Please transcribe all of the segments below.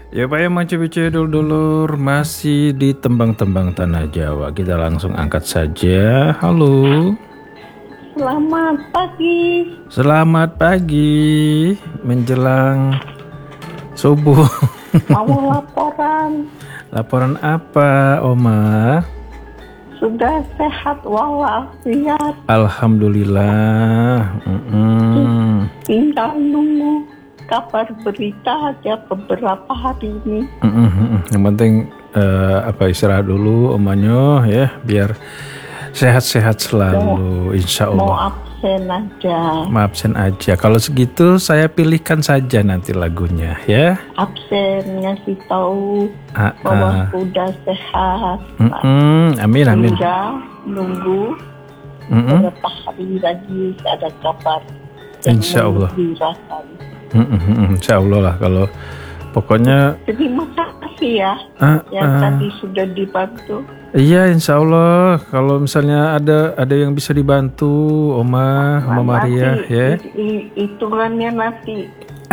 Ya Pak ya Mace dulur-dulur masih di tembang-tembang tanah Jawa. Kita langsung angkat saja. Halo. Selamat pagi. Selamat pagi menjelang subuh. Mau laporan. Laporan apa, Oma? Sudah sehat walafiat. Alhamdulillah. Tinggal nunggu kabar berita aja beberapa hari ini. Yang penting istirahat dulu Omanyo ya, biar sehat-sehat selalu, insya Mau Allah. absen aja. Absen aja. Kalau segitu saya pilihkan saja nanti lagunya ya. Absen ngasih tahu bahwa sudah sehat. Amin. Tinggal nunggu beberapa hari lagi ada kabar. Insya Allah. Insya Allah lah, kalau pokoknya. Terima kasih ya yang tadi sudah dibantu. Iya, insya Allah. Kalau misalnya ada yang bisa dibantu, Oma Maria ya. Hitungannya nanti.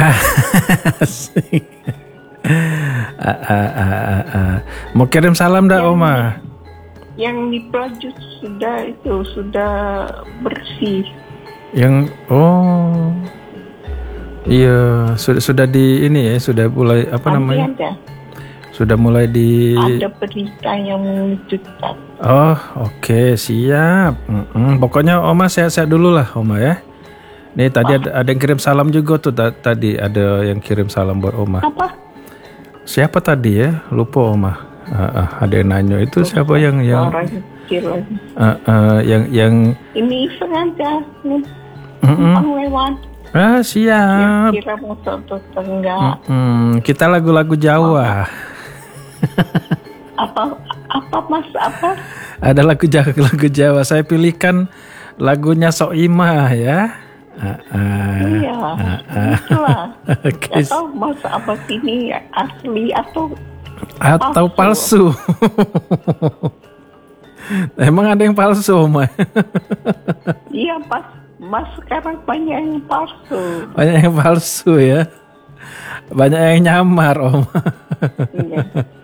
Mau kirim salam dah Oma? Yang di Pelaju sudah bersih. Yang iya, sudah di ini ya, sudah mulai namanya? Sudah mulai di. Ada berita yang mengejutkan. Oh, oke, siap. Pokoknya Oma sehat-sehat dulu lah, Oma ya. Nih tadi ada yang kirim salam juga tuh, tadi ada yang kirim salam buat Oma. Apa? Siapa tadi ya? Lupa Oma. Ada yang nanya itu siapa yang orang kecil lagi. Yang ini sengaja nih. Lewat. Siap. Kira mau enggak. Kita lagu-lagu Jawa. Apa Mas? Apa? Ada lagu Jawa. Saya pilihkan lagunya Soimah ya. Iya. Itulah. Okay. Atau Mas apa ini asli atau palsu? Emang ada yang palsu, Oma? Iya, Mas sekarang banyak yang palsu. Banyak yang palsu ya. Banyak yang nyamar, Oma. Iya.